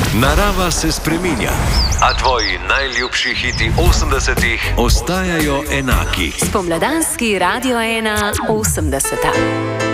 Narava se spreminja, a tvoji najljubši hiti 80-ih ostajajo enaki. Spomladanski Radio 1 80.